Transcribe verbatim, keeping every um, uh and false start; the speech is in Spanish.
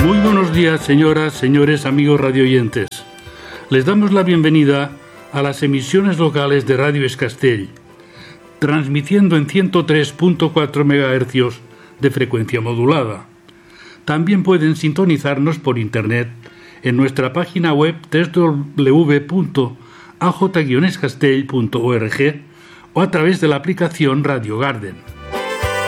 Muy buenos días, señoras, señores, amigos radioyentes. Les damos la bienvenida a las emisiones locales de Radio Es Castell, transmitiendo en ciento tres punto cuatro megahercios de frecuencia modulada. También pueden sintonizarnos por internet en nuestra página web doble u doble u doble u punto a j guion es castell punto org o a través de la aplicación Radio Garden.